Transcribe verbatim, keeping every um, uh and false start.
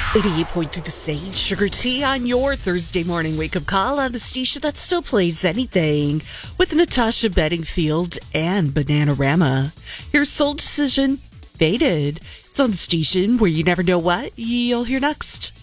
eighty-eight point three The Sage, Sugar Tea on your Thursday morning wake-up call on the station that still plays anything with Natasha Bedingfield and Bananarama. Here's Soul Decision, Faded. It's on the station where you never know what you'll hear next.